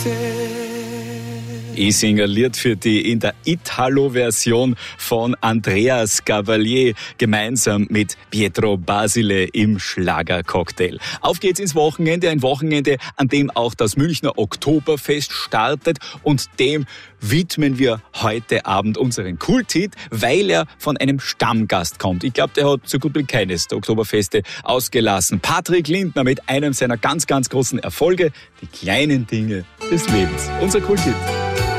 Ich singe ein Lied für die in der Italo-Version von Andreas Gavalier gemeinsam mit Pietro Basile im Schlagercocktail. Auf geht's ins Wochenende, ein Wochenende, an dem auch das Münchner Oktoberfest startet und dem widmen wir heute Abend unseren Kulthit, weil er von einem Stammgast kommt. Ich glaube, der hat so gut wie keines der Oktoberfeste ausgelassen. Patrick Lindner mit einem seiner ganz, ganz großen Erfolge, die kleinen Dinge des Lebens. Unser Kulthit.